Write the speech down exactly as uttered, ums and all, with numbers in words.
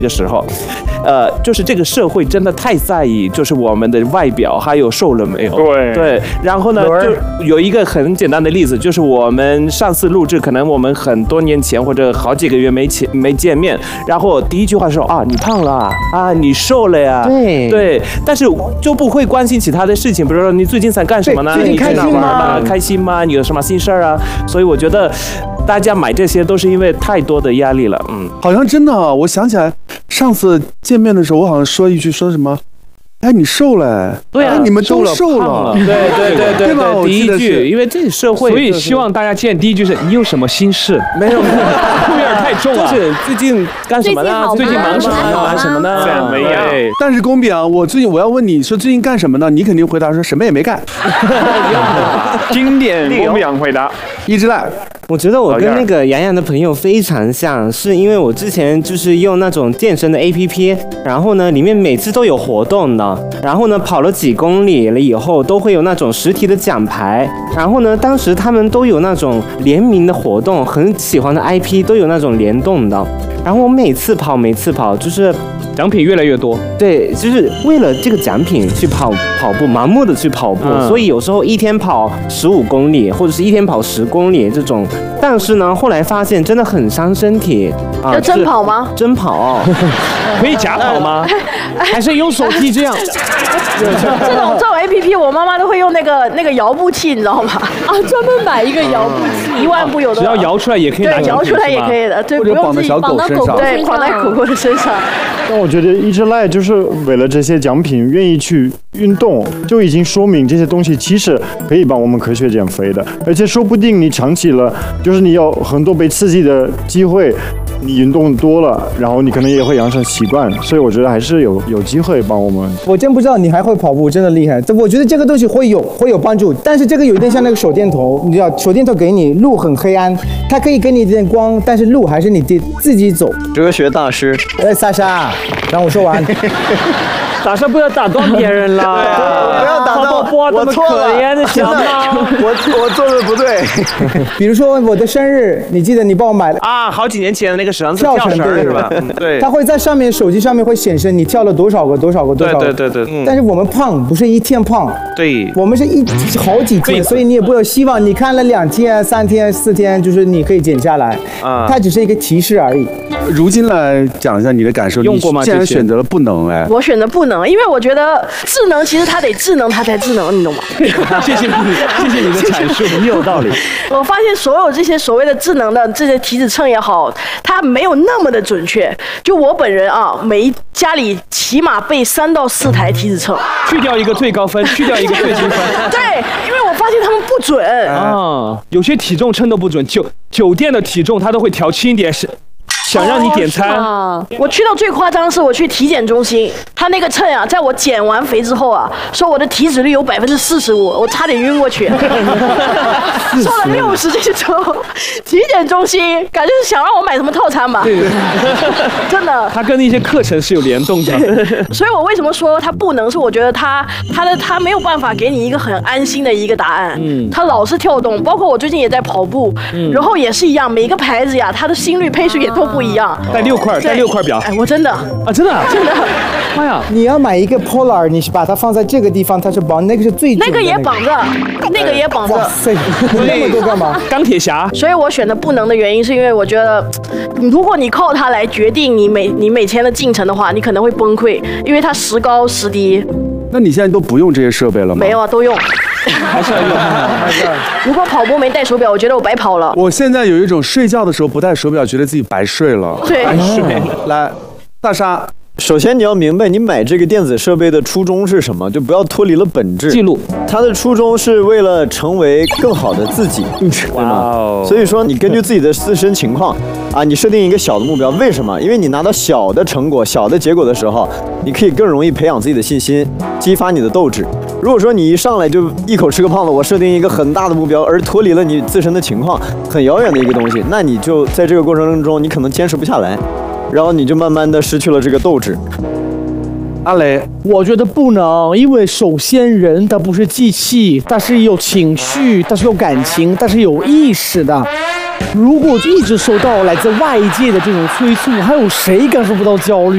的时候，呃，就是这个社会真的太在意，就是我们的外表还有瘦了没有。 对对，然后呢，就有一个很简单的例子，就是我们上次录制，可能我们很多年前或者好几个月没见没见面，然后第一句话说啊，你胖了啊，啊，你瘦了呀。 对对，但是就不会关心其他的事情，比如说你最近在干什么呢？ 最近开心吗？ 开心吗？你有什么心事儿啊？所以我觉得大家买这些都是因为太多的压力了。嗯， 好像真的啊，我想起来上次见面的时候，我好像说一句说什么。哎，你瘦了， 对啊， 哎、你们都瘦了， 对对对对对吧？ 第一句，因为这社会， 所以希望大家见第一句是你有什么心事？ 没有，有点太重了。 就是最近干什么呢？最近忙什么？忙什么呢？ 怎么样？ 但是公平啊，我最近我要问你说最近干什么呢？你肯定回答说什么也没干。 经典公平回答， 一直来。 我觉得我跟那个洋洋的朋友非常像，是因为我之前就是用那种健身的 A P P， 然后呢里面每次都有活动的，然后呢跑了几公里了以后都会有那种实体的奖牌，然后呢当时他们都有那种联名的活动，很喜欢的 I P 都有那种联动的，然后我每次跑每次跑就是奖品越来越多， 对，就是为了这个奖品去跑跑步，盲目的去跑步，嗯、所以有时候一天跑十五公里或者是一天跑十公里这种。但是呢，后来发现真的很伤身体啊！要真跑吗？ 真跑， 可以假跑吗？还是用手机这样？ 这种这种 A P P， 我妈妈都会用那个那个摇步器，你知道吗？ 啊，专门买一个摇步器， 一万步有的。 只要摇出来也可以拿奖品，对，摇出来也可以的，对， 不用自己绑到狗狗对，绑在狗狗的身上。 但我觉得一直赖就是为了这些奖品愿意去运动，就已经说明这些东西其实可以帮我们科学减肥的，而且说不定你长期了，就是你有很多被刺激的机会，你运动多了，然后你可能也会养成习惯，所以我觉得还是有有机会帮我们。 我真不知道你还会跑步，真的厉害。我觉得这个东西会有会有帮助，但是这个有点像那个手电筒，你知道，手电筒给你路很黑暗，它可以给你一点光，但是路还是你自自己走。 哲学大师， 哎，莎莎，让我说完。 莎莎不要打断别人了， 不要打断我，我错了， 可怜的小猫， 我我做的不对。 比如说我的生日，你记得你帮我买了啊，好几年前的那个绳子跳绳是吧？对， 它会在上面手机上面会显示你跳了多少个多少个多少个。 对对对对。 嗯、但是我们胖不是一天胖， 对， 我们是一好几天，所以你也不要希望你看了两天、三天、四天，就是你可以减下来啊，它只是一个提示而已。 如今来讲一下你的感受， 用过吗？ 既然选择了不能，哎， 我选择不能，因为我觉得智能其实它得智能，它才智能，你懂吗？ 谢谢你，谢谢你的阐述，很有道理。 我发现所有这些所谓的智能的这些体脂秤也好，它没有那么的准确。就我本人啊，每一家里起码备三到四台体脂秤， 去掉一个最高分，去掉一个最低分。 对，因为我发现他们不准啊，有些体重称都不准，酒酒店的体重它都会调轻一点，是。想让你点餐、 哦，我去到最夸张的是我去体检中心，他那个秤啊，在我减完肥之后啊，说我的体脂率有百分之四十五，我差点晕过去，瘦了六十斤之后，体检中心感觉是想让我买什么套餐吧？真的， 它跟那些课程是有联动的， 所以我为什么说它不能？是我觉得它它的它没有办法给你一个很安心的一个答案，嗯，它老是跳动，包括我最近也在跑步，嗯，然后也是一样，每个牌子呀，它的心率配速也都不一样， 带六块，带六块表。 哎，我真的啊，真的， 真的， 妈呀！ 你要买一个 Polar， 你把它放在这个地方，它是绑，那个是最准的、 那个也绑着，那个也绑着。哇塞，那么多干嘛？ 钢铁侠。 所以我选的不能的原因，是因为我觉得，如果你靠它来决定你每你每天的进程的话，你可能会崩溃，因为它时高时低。 那你现在都不用这些设备了吗？ 没有啊，都用。 还是要用。 如果跑步没带手表，我觉得我白跑了。 我现在有一种睡觉的时候不带手表，觉得自己白睡了。 对， 白睡。来，大沙。 首先你要明白，你买这个电子设备的初衷是什么，就不要脱离了本质。 记录， 它的初衷是为了成为更好的自己，对吗？所以说，你根据自己的自身情况啊，你设定一个小的目标。为什么？因为你拿到小的成果、小的结果的时候，你可以更容易培养自己的信心，激发你的斗志。如果说你一上来就一口吃个胖子，我设定一个很大的目标，而脱离了你自身的情况，很遥远的一个东西，那你就在这个过程中，你可能坚持不下来。然后你就慢慢的失去了这个斗志。 阿雷， 我觉得不能，因为首先人他不是机器，他是有情绪，他是有感情，他是有意识的。如果一直受到来自外界的这种催促，还有谁感受不到焦虑？